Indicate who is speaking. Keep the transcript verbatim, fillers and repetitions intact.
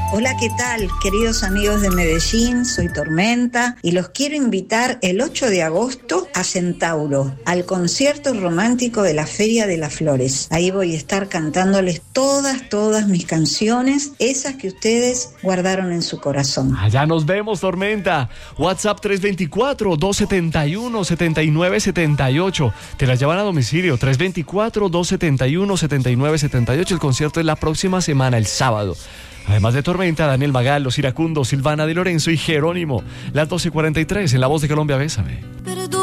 Speaker 1: Hola, ¿qué tal, queridos amigos de Medellín? Soy Tormenta y los quiero invitar el ocho de agosto a Centauro, al concierto romántico de la Feria de las Flores. Ahí voy a estar cantándoles todas, todas mis canciones, esas que ustedes guardaron en su corazón.
Speaker 2: Allá nos vemos, Tormenta. WhatsApp tres dos cuatro, dos siete uno, siete nueve siete ocho. Te las llevan a domicilio, tres dos cuatro, dos siete uno, siete nueve siete ocho. El concierto es la próxima semana, el sábado. Además de Tormenta, Daniel Magal, Los Iracundos, Silvana Di Lorenzo y Jerónimo. Las doce cuarenta y tres en La Voz de Colombia, bésame.